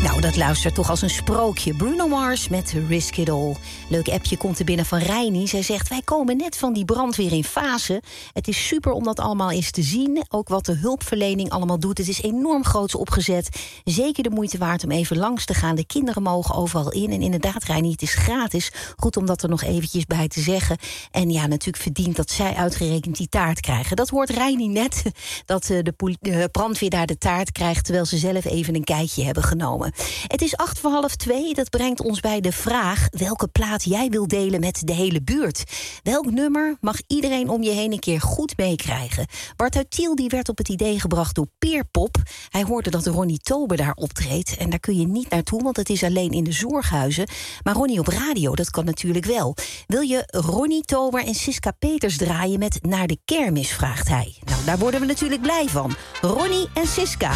Nou, dat luistert toch als een sprookje. Bruno Mars met Risk It All. Leuk appje komt er binnen van Reini. Zij zegt, wij komen net van die brand weer in fase. Het is super om dat allemaal eens te zien. Ook wat de hulpverlening allemaal doet. Het is enorm groots opgezet. Zeker de moeite waard om even langs te gaan. De kinderen mogen overal in. En inderdaad, Reini, het is gratis. Goed om dat er nog eventjes bij te zeggen. En ja, natuurlijk verdient dat zij uitgerekend die taart krijgen. Dat hoort Reini net. Dat de brandweer daar de taart krijgt, terwijl ze zelf even een kijkje hebben genomen. Het is 1:45. Dat brengt ons bij de vraag welke plaat jij wil delen met de hele buurt. Welk nummer mag iedereen om je heen een keer goed meekrijgen? Bart uit Tiel die werd op het idee gebracht door Peerpop. Hij hoorde dat Ronnie Tober daar optreedt. En daar kun je niet naartoe, want het is alleen in de zorghuizen. Maar Ronnie op radio, dat kan natuurlijk wel. Wil je Ronnie Tober en Siska Peters draaien met Naar de Kermis, vraagt hij. Nou, daar worden we natuurlijk blij van. Ronnie en Siska.